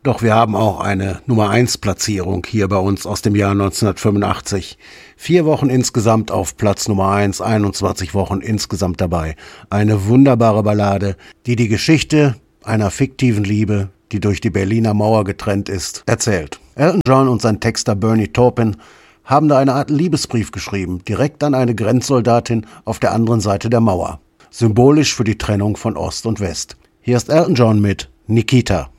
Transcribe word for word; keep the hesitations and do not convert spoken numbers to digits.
Doch wir haben auch eine Nummer eins Platzierung hier bei uns aus dem Jahr neunzehnhundertfünfundachtzig. Vier Wochen insgesamt auf Platz Nummer eins, einundzwanzig Wochen insgesamt dabei. Eine wunderbare Ballade, die die Geschichte einer fiktiven Liebe, die durch die Berliner Mauer getrennt ist, erzählt. Elton John und sein Texter Bernie Taupin haben da eine Art Liebesbrief geschrieben, direkt an eine Grenzsoldatin auf der anderen Seite der Mauer. Symbolisch für die Trennung von Ost und West. Hier ist Elton John mit Nikita.